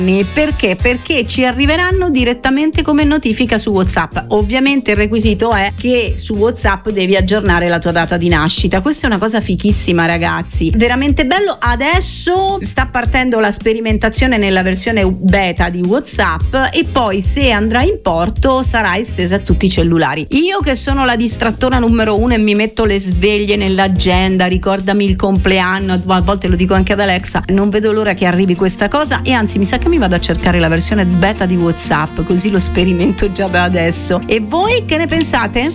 Perché? Perché ci arriveranno direttamente come notifica su WhatsApp. Ovviamente il requisito è che su WhatsApp devi aggiornare la tua data di nascita. Questa è una cosa fichissima, ragazzi, veramente bello. Adesso sta partendo la sperimentazione nella versione beta di WhatsApp e poi, se andrà in porto, sarà estesa a tutti i cellulari. Io che sono la distrattora numero uno e mi metto le sveglie nell'agenda, ricordami il compleanno, a volte lo dico anche ad Alexa, non vedo l'ora che arrivi questa cosa, e anzi mi sa che mi vado a cercare la versione beta di WhatsApp, così lo sperimento già da adesso. E voi che ne pensate?